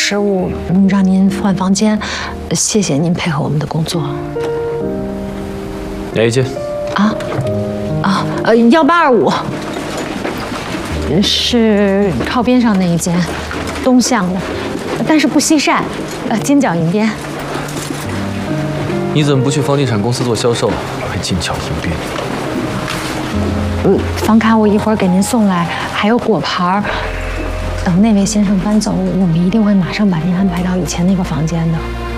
失误，让您换房间，谢谢您配合我们的工作。 哪一间？ 1825，是靠边上那一间，东向的，但是不西晒，金角银边。 你怎么不去房地产公司做销售，还金角银边？ 房卡我一会儿给您送来，还有果盘。等那位先生搬走，我们一定会马上把您安排到以前那个房间的。